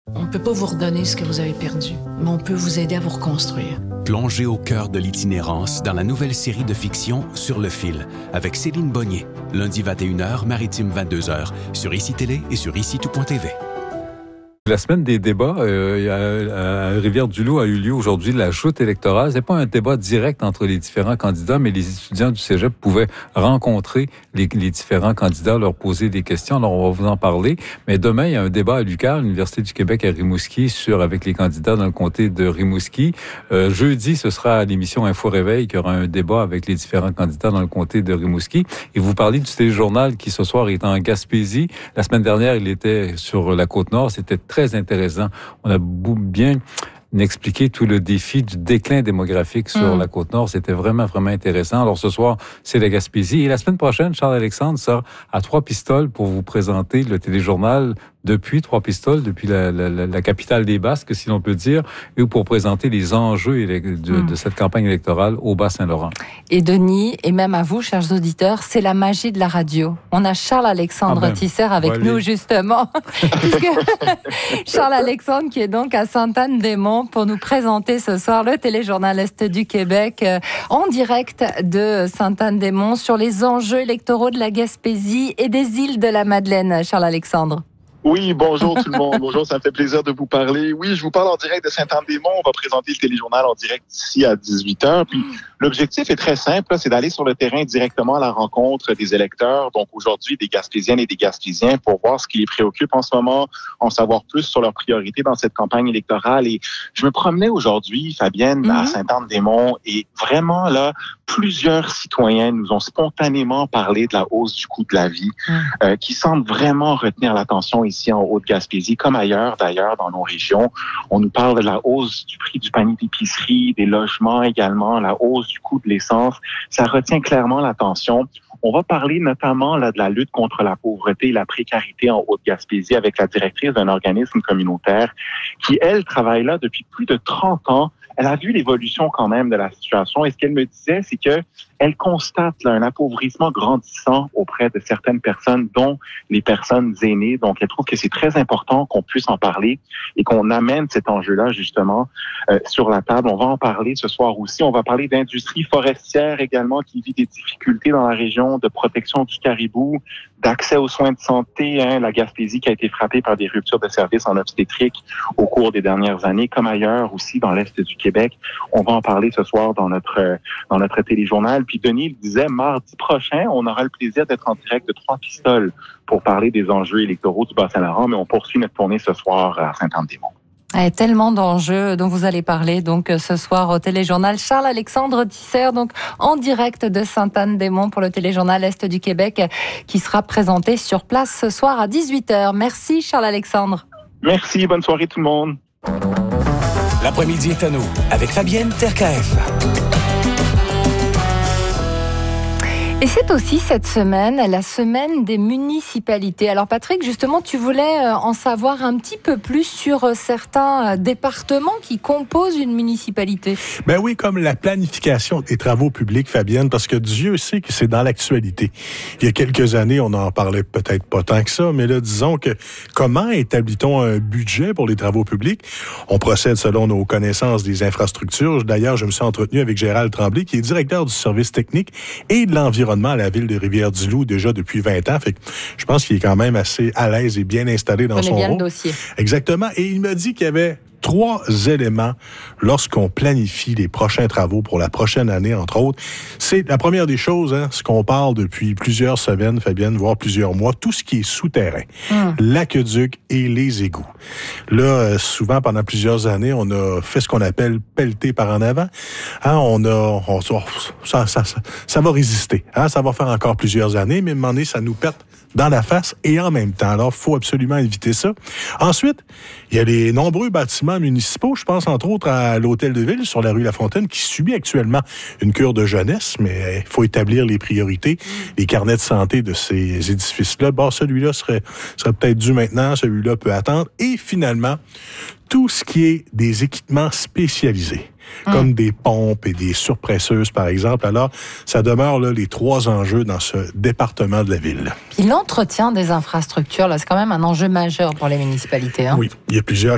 On ne peut pas vous redonner ce que vous avez perdu, mais on peut vous aider à vous reconstruire. Plongez au cœur de l'itinérance dans la nouvelle série de fiction Sur le fil, avec Céline Bonnier, lundi 21h, maritime 22h, sur ICI Télé et sur ICI-tout.tv. La semaine des débats à Rivière-du-Loup a eu lieu aujourd'hui, la joute électorale. C'est pas un débat direct entre les différents candidats, mais les étudiants du cégep pouvaient rencontrer les différents candidats, leur poser des questions. Alors, on va vous en parler. Mais demain, il y a un débat à l'UQAM, l'Université du Québec à Rimouski, avec les candidats dans le comté de Rimouski. Jeudi, ce sera à l'émission Info Réveil qu'il y aura un débat avec les différents candidats dans le comté de Rimouski. Et vous parlez du téléjournal qui, ce soir, est en Gaspésie. La semaine dernière, il était sur la Côte-Nord. C'était très intéressant. On a bien expliqué tout le défi du déclin démographique sur la Côte-Nord. C'était vraiment, vraiment intéressant. Alors, ce soir, c'est la Gaspésie. Et la semaine prochaine, Charles-Alexandre sera à Trois-Pistoles pour vous présenter le téléjournal depuis Trois-Pistoles, depuis la capitale des Basques, si l'on peut dire, et pour présenter les enjeux de cette campagne électorale au Bas-Saint-Laurent. Et Denis, et même à vous, chers auditeurs, c'est la magie de la radio. On a Charles-Alexandre Tisser avec nous, justement. Charles-Alexandre qui est donc à Sainte-Anne-des-Monts pour nous présenter ce soir le téléjournal Est du Québec en direct de Sainte-Anne-des-Monts sur les enjeux électoraux de la Gaspésie et des îles de la Madeleine. Charles-Alexandre. Oui, bonjour tout le monde. Bonjour, ça me fait plaisir de vous parler. Oui, je vous parle en direct de Sainte-Anne-des-Monts. On va présenter le téléjournal en direct ici à 18h. Puis l'objectif est très simple, c'est d'aller sur le terrain directement à la rencontre des électeurs. Donc aujourd'hui, des Gaspésiennes et des Gaspésiens pour voir ce qui les préoccupe en ce moment, en savoir plus sur leurs priorités dans cette campagne électorale. Et je me promenais aujourd'hui, Fabienne, à Sainte-Anne-des-Monts, et vraiment là, plusieurs citoyens nous ont spontanément parlé de la hausse du coût de la vie, qui semble vraiment retenir l'attention ici en Haute-Gaspésie, comme ailleurs d'ailleurs dans nos régions. On nous parle de la hausse du prix du panier d'épicerie, des logements également, la hausse du coût de l'essence. Ça retient clairement l'attention. On va parler notamment là, de la lutte contre la pauvreté et la précarité en Haute-Gaspésie avec la directrice d'un organisme communautaire qui, elle, travaille là depuis plus de 30 ans. Elle a vu l'évolution quand même de la situation et ce qu'elle me disait, c'est que elle constate là, un appauvrissement grandissant auprès de certaines personnes, dont les personnes aînées. Donc, elle trouve que c'est très important qu'on puisse en parler et qu'on amène cet enjeu-là justement sur la table. On va en parler ce soir aussi. On va parler d'industrie forestière également qui vit des difficultés dans la région, de protection du caribou, d'accès aux soins de santé. La Gaspésie qui a été frappée par des ruptures de services en obstétrique au cours des dernières années, comme ailleurs aussi dans l'Est du Québec. On va en parler ce soir dans notre téléjournal. Puis Denis le disait, mardi prochain, on aura le plaisir d'être en direct de Trois-Pistoles pour parler des enjeux électoraux du Bas-Saint-Laurent, mais on poursuit notre tournée ce soir à Sainte-Anne-des-Monts. Tellement d'enjeux dont vous allez parler donc ce soir au téléjournal. Charles-Alexandre Tisser, donc en direct de Sainte-Anne-des-Monts pour le téléjournal Est du Québec qui sera présenté sur place ce soir à 18h. Merci Charles-Alexandre. Merci, bonne soirée tout le monde. L'après-midi est à nous avec Fabienne Terkaef. Et c'est aussi cette semaine, la semaine des municipalités. Alors Patrick, justement, tu voulais en savoir un petit peu plus sur certains départements qui composent une municipalité. Ben oui, comme la planification des travaux publics, Fabienne, parce que Dieu sait que c'est dans l'actualité. Il y a quelques années, on en parlait peut-être pas tant que ça, mais là, disons que comment établit-on un budget pour les travaux publics? On procède selon nos connaissances des infrastructures. D'ailleurs, je me suis entretenu avec Gérald Tremblay, qui est directeur du service technique et de l'environnement à la ville de Rivière-du-Loup déjà depuis 20 ans. Fait que je pense qu'il est quand même assez à l'aise et bien installé dans son rôle. On connaît bien le dossier. Exactement. Et il m'a dit qu'il y avait 3 éléments lorsqu'on planifie les prochains travaux pour la prochaine année, entre autres. C'est la première des choses, ce qu'on parle depuis plusieurs semaines, Fabienne, voire plusieurs mois, tout ce qui est souterrain, l'aqueduc et les égouts. Là, souvent, pendant plusieurs années, on a fait ce qu'on appelle pelleter par en avant. Ça va résister. Ça va faire encore plusieurs années, mais à un moment donné, ça nous pète dans la face et en même temps. Alors, il faut absolument éviter ça. Ensuite, il y a les nombreux bâtiments municipaux. Je pense entre autres à l'Hôtel de Ville sur la rue La Fontaine qui subit actuellement une cure de jeunesse, mais il faut établir les priorités, les carnets de santé de ces édifices-là. Bon, celui-là serait peut-être dû maintenant, celui-là peut attendre. Et finalement, tout ce qui est des équipements spécialisés, comme des pompes et des surpresseuses, par exemple. Alors, ça demeure là, les 3 enjeux dans ce département de la ville. Puis l'entretien des infrastructures, là, c'est quand même un enjeu majeur pour les municipalités. Oui, il y a plusieurs